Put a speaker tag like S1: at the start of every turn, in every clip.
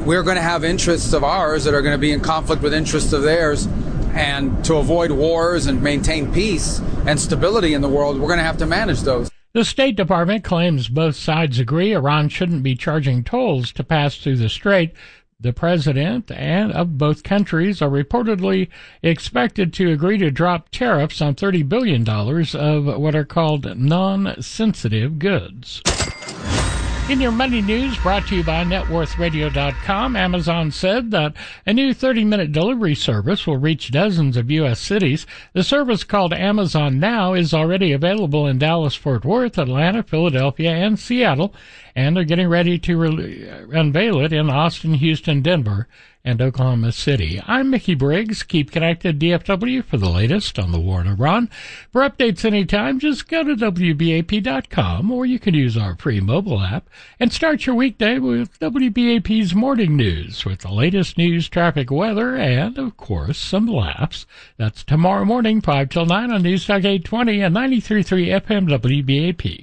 S1: we're going to have interests of ours that are going to be in conflict with interests of theirs. And to avoid wars and maintain peace and stability in the world, we're going to have to manage those.
S2: The State Department claims both sides agree Iran shouldn't be charging tolls to pass through the strait. The president and of both countries are reportedly expected to agree to drop tariffs on $30 billion of what are called non-sensitive goods. In your money news, brought to you by NetWorthRadio.com, Amazon said that a new 30-minute delivery service will reach dozens of U.S. cities. The service, called Amazon Now, is already available in Dallas-Fort Worth, Atlanta, Philadelphia, and Seattle, and they're getting ready to unveil it in Austin, Houston, Denver, and Oklahoma City. I'm Mickey Briggs. Keep connected, DFW, for the latest on the war in Iran. For updates anytime, just go to WBAP.com, or you can use our free mobile app and start your weekday with WBAP's Morning News with the latest news, traffic, weather, and, of course, some laughs. That's tomorrow morning, 5 till 9 on News Talk 820 and 93.3 FM WBAP.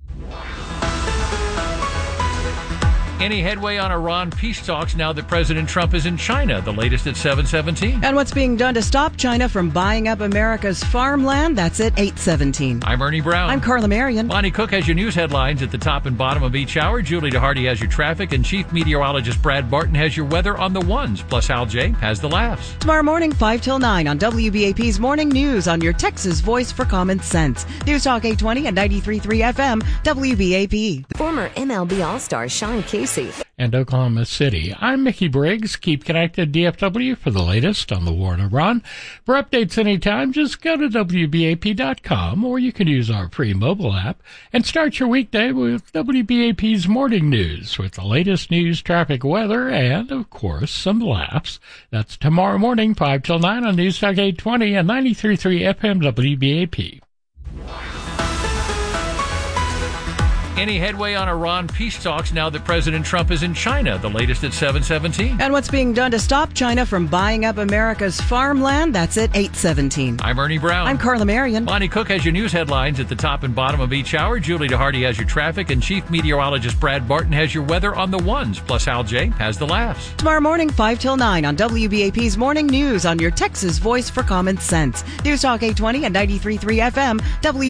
S3: Any headway on Iran peace talks now that President Trump is in China? The latest at 7:17.
S4: And what's being done to stop China from buying up America's farmland? That's at 8:17.
S3: I'm Ernie Brown.
S4: I'm Carla Marion.
S3: Lonnie Cook has your news headlines at the top and bottom of each hour. Julie DeHardy has your traffic, and Chief Meteorologist Brad Barton has your weather on the ones. Plus, Hal J has the laughs.
S4: Tomorrow morning, 5 till 9 on WBAP's Morning News on your Texas voice for common sense. News Talk 820 and 93.3 FM, WBAP.
S5: Former MLB All-Star Sean Casey
S2: and Oklahoma City. I'm Mickey Briggs. Keep connected, DFW, for the latest on the war in Iran. For updates anytime, just go to WBAP.com, or you can use our free mobile app and start your weekday with WBAP's Morning News with the latest news, traffic, weather, and, of course, some laughs. That's tomorrow morning, 5 till 9 on News Talk 820 and 93.3 FM WBAP.
S3: Any headway on Iran peace talks now that President Trump is in China? The latest at 7:17.
S4: And what's being done to stop China from buying up America's farmland? That's at 8:17.
S3: I'm Ernie Brown.
S4: I'm Carla Marion.
S3: Lonnie Cook has your news headlines at the top and bottom of each hour. Julie DeHardy has your traffic, and Chief Meteorologist Brad Barton has your weather on the ones. Plus, Hal J has the laughs.
S4: Tomorrow morning, 5 till 9 on WBAP's Morning News on your Texas voice for common sense. News Talk 820 and 93.3 FM,